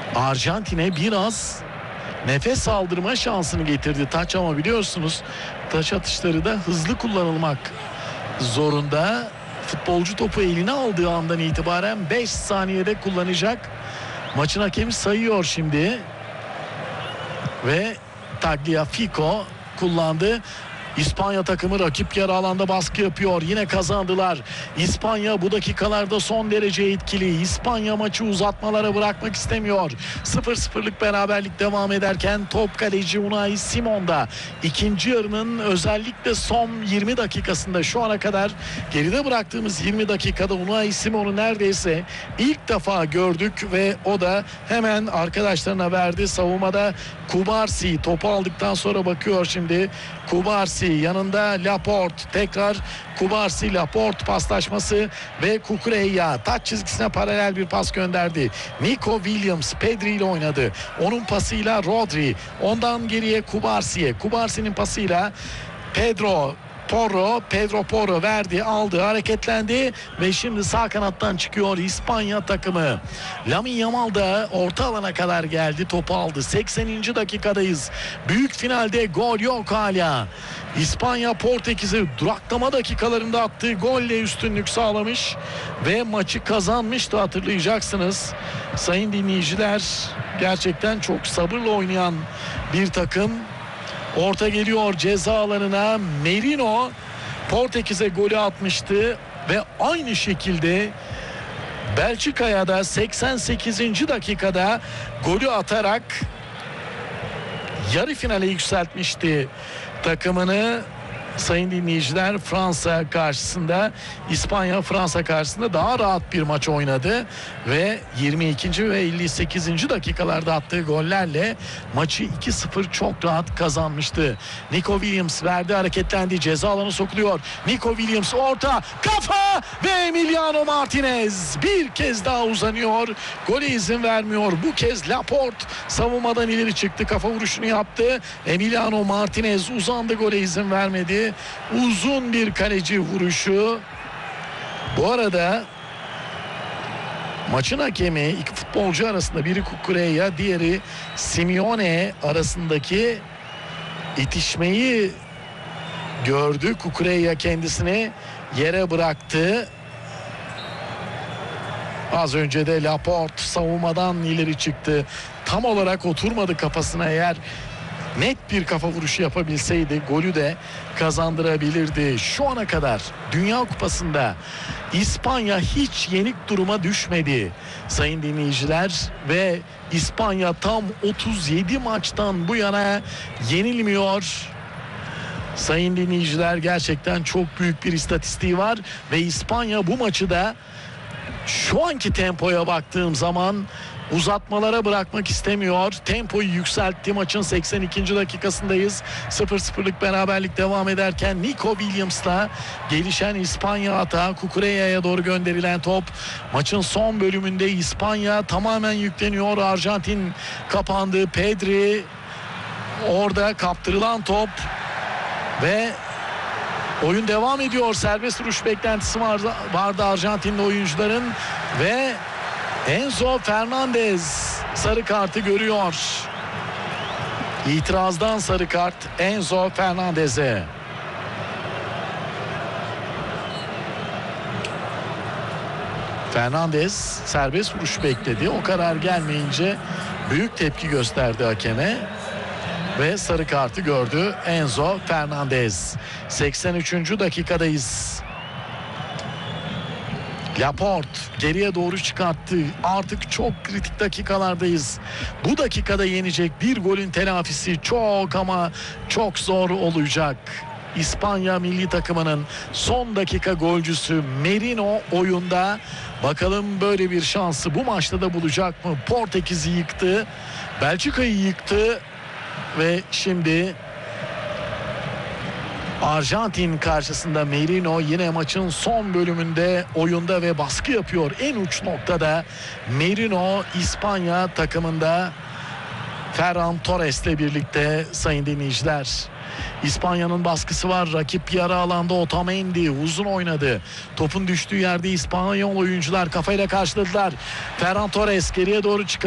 Arjantin'e biraz nefes aldırma şansını getirdi taç, ama biliyorsunuz taç atışları da hızlı kullanılmak zorunda. Futbolcu topu eline aldığı andan itibaren 5 saniyede kullanacak. Maçın hakemi sayıyor şimdi ve Tagliafico kullandı. İspanya takımı rakip yarı alanda baskı yapıyor. Yine kazandılar. İspanya bu dakikalarda son derece etkili. İspanya maçı uzatmalara bırakmak istemiyor. 0-0'lık beraberlik devam ederken top kaleci Unai Simon'da. İkinci yarının özellikle son 20 dakikasında, şu ana kadar geride bıraktığımız 20 dakikada Unai Simon'u neredeyse ilk defa gördük ve o da hemen arkadaşlarına verdi. Savunmada Kubarsi topu aldıktan sonra bakıyor şimdi. Kubarsi yanında Laporte, tekrar Kubarsi Laporte paslaşması ve Cucurella taç çizgisine paralel bir pas gönderdi. Nico Williams Pedri ile oynadı. Onun pasıyla Rodri, ondan geriye Kubarsi'ye, Kubarsi'nin pasıyla Pedro Porro verdi, aldı, hareketlendi ve şimdi sağ kanattan çıkıyor İspanya takımı. Lamine Yamal da orta alana kadar geldi, topu aldı. 80. dakikadayız. Büyük finalde gol yok hala. İspanya Portekiz'i duraklama dakikalarında attığı golle üstünlük sağlamış ve maçı kazanmıştı, hatırlayacaksınız. Sayın dinleyiciler, gerçekten çok sabırla oynayan bir takım. Orta geliyor ceza alanına. Merino Portekiz'e golü atmıştı ve aynı şekilde Belçika'ya da 88. dakikada golü atarak yarı finale yükseltmişti takımını. Sayın dinleyiciler, Fransa karşısında, İspanya Fransa karşısında daha rahat bir maç oynadı ve 22. ve 58. dakikalarda attığı gollerle maçı 2-0 çok rahat kazanmıştı. Nico Williams verdi, hareketlendi, ceza alanı sokuluyor. Nico Williams orta, kafa ve Emiliano Martinez bir kez daha uzanıyor. Gole izin vermiyor. Bu kez Laporte savunmadan ileri çıktı, kafa vuruşunu yaptı. Emiliano Martinez uzandı, gole izin vermedi. Uzun bir kaleci vuruşu. Bu arada maçın hakemi iki futbolcu arasında, biri Cucurella, diğeri Simeone arasındaki itişmeyi gördü. Cucurella kendisini yere bıraktı. Az önce de Laporte savunmadan ileri çıktı. Tam olarak oturmadı kafasına. Eğer net bir kafa vuruşu yapabilseydi golü de kazandırabilirdi. Şu ana kadar Dünya Kupası'nda İspanya hiç yenik duruma düşmedi sayın dinleyiciler ve İspanya tam 37 maçtan bu yana yenilmiyor. Sayın dinleyiciler, gerçekten çok büyük bir istatistiği var ve İspanya bu maçı da şu anki tempoya baktığım zaman uzatmalara bırakmak istemiyor. Tempoyu yükseltti. Maçın 82. dakikasındayız. 0-0'lık beraberlik devam ederken Nico Williams'la gelişen İspanya atağı, Cucurella'ya doğru gönderilen top. Maçın son bölümünde İspanya tamamen yükleniyor. Arjantin kapandı. Pedri orada, kaptırılan top ve oyun devam ediyor. Serbest vuruş beklentisi vardı Arjantinli oyuncuların ve Enzo Fernandez sarı kartı görüyor. İtirazdan sarı kart Enzo Fernandez'e. Fernandez serbest vuruş bekledi. O karar gelmeyince büyük tepki gösterdi hakeme ve sarı kartı gördü Enzo Fernandez. 83. dakikadayız. Laporte geriye doğru çıkarttı. Artık çok kritik dakikalardayız. Bu dakikada yenecek bir golün telafisi çok ama çok zor olacak. İspanya milli takımının son dakika golcüsü Merino oyunda. Bakalım böyle bir şansı bu maçta da bulacak mı? Portekiz'i yıktı, Belçika'yı yıktı ve şimdi Arjantin karşısında Merino yine maçın son bölümünde oyunda ve baskı yapıyor. En uç noktada Merino İspanya takımında Ferran Torres'le birlikte sayın dinleyiciler. İspanya'nın baskısı var. Rakip yarı alanda Otamendi uzun oynadı. Topun düştüğü yerde İspanyol oyuncular kafayla karşıladılar. Ferran Torres geriye doğru çıkardı.